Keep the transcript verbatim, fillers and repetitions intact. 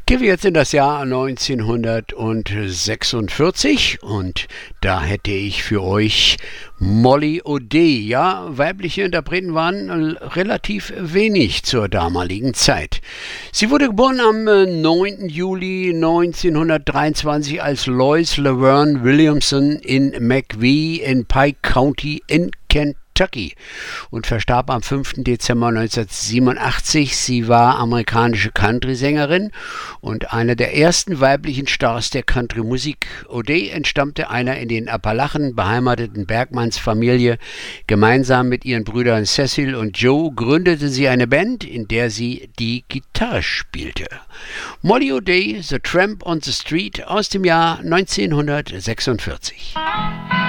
Gehen wir jetzt in das Jahr neunzehnhundertsechsundvierzig und da hätte ich für euch Molly O'Day. Ja, weibliche Interpreten waren relativ wenig zur damaligen Zeit. Sie wurde geboren am neunten Juli neunzehnhundertdreiundzwanzig als Lois Laverne Williamson in McVee in Pike County in Kentucky und verstarb am fünften Dezember neunzehnhundertsiebenundachtzig. Sie war amerikanische Country-Sängerin und eine der ersten weiblichen Stars der Country-Musik. O'Day entstammte einer in den Appalachen beheimateten Bergmannsfamilie. Gemeinsam mit ihren Brüdern Cecil und Joe gründete sie eine Band, in der sie die Gitarre spielte. Molly O'Day, The Tramp on the Street aus dem Jahr neunzehnhundertsechsundvierzig.